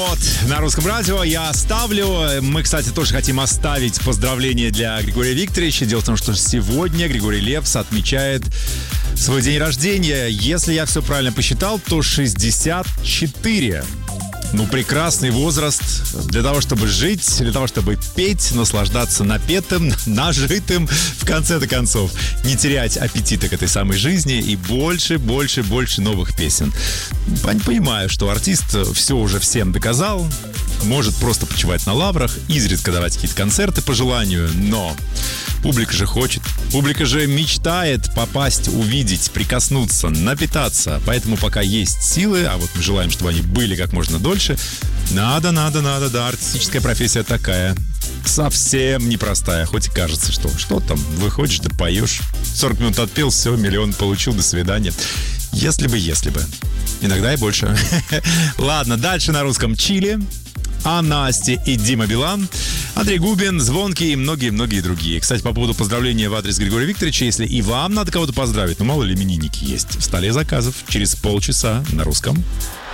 Вот, на Русском радио я оставлю. Мы, кстати, тоже хотим оставить поздравления для Григория Викторовича. Дело в том, что сегодня Григорий Лепс отмечает свой день рождения. Если я все правильно посчитал, то 64. Ну, прекрасный возраст для того, чтобы жить, для того, чтобы петь, наслаждаться напетым, нажитым, в конце-то концов, не терять аппетита к этой самой жизни и больше новых песен. Понимаю, что артист все уже всем доказал, может просто почивать на лаврах, изредка давать какие-то концерты по желанию, но публика же хочет, публика же мечтает попасть, увидеть, прикоснуться, напитаться. Поэтому пока есть силы, а вот мы желаем, чтобы они были как можно дольше, надо, да, артистическая профессия такая. Совсем непростая, хоть и кажется, что там, выходишь, да поешь, 40 минут отпел, все, миллион получил, до свидания. Если бы. Иногда и больше. Ладно, дальше на русском Чили. А Насти и Дима Билан, Андрей Губин, Звонкий и многие другие. Кстати, по поводу поздравления в адрес Григория Викторовича, если и вам надо кого-то поздравить, ну мало ли именинники есть, в столе заказов через полчаса на русском.